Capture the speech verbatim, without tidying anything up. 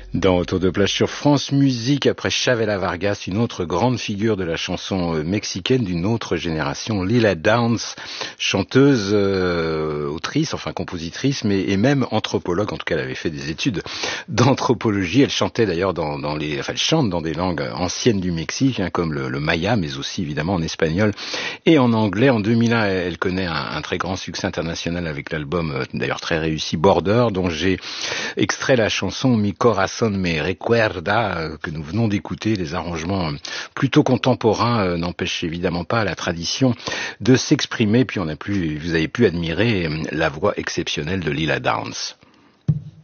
Dans Autour de plage sur France Musique, après Chavela Vargas, une autre grande figure de la chanson mexicaine d'une autre génération, Lila Downs, chanteuse, euh, autrice, enfin compositrice, mais et même anthropologue. En tout cas, elle avait fait des études d'anthropologie. Elle chantait d'ailleurs dans, dans les, enfin, elle chante dans des langues anciennes du Mexique, hein, comme le, le maya, mais aussi évidemment en espagnol et en anglais. En deux mille un, elle connaît un, un très grand succès international avec l'album, d'ailleurs très réussi, Border, dont j'ai extrait la chanson Mi Corazón Me Recuerda, que nous venons d'écouter. Les arrangements plutôt contemporains n'empêchent évidemment pas la tradition de s'exprimer. Puis on a pu, vous avez pu admirer la voix exceptionnelle de Lila Downs.